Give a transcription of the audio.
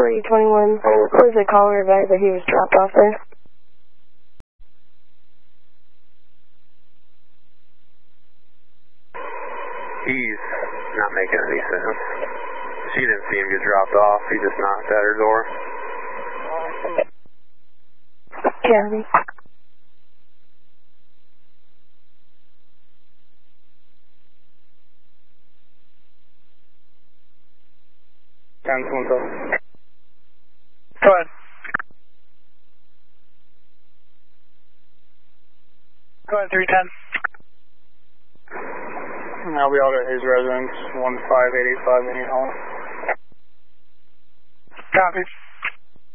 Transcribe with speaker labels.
Speaker 1: 321, was a caller advised that he was dropped off there.
Speaker 2: He's not making any sense. She didn't see him get dropped off. He just knocked at her door.
Speaker 1: Kennedy.
Speaker 2: Go ahead.
Speaker 3: Go ahead, 310.
Speaker 2: I'll be out at his residence, 15885 Indian Hall.
Speaker 3: Copy.